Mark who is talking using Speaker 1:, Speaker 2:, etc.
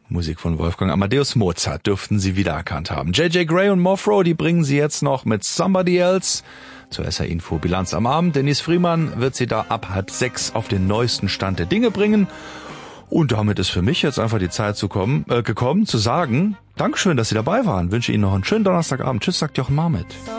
Speaker 1: Musik von Wolfgang Amadeus Mozart dürften Sie wiedererkannt haben. J.J. Gray und Morfro, die bringen Sie jetzt noch mit Somebody Else. Zur SR-Info Bilanz am Abend. Denise Friemann wird Sie da ab 5:30 auf den neuesten Stand der Dinge bringen. Und damit ist für mich jetzt einfach die Zeit gekommen, zu sagen, Dankeschön, dass Sie dabei waren. Wünsche Ihnen noch einen schönen Donnerstagabend. Tschüss, sagt Jochen Marmit.